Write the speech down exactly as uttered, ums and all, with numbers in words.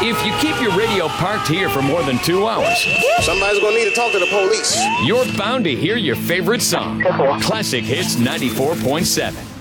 If you keep your radio parked here for more than two hours, somebody's gonna need to talk to the police. You're bound to hear your favorite song. Classic Hits ninety-four point seven.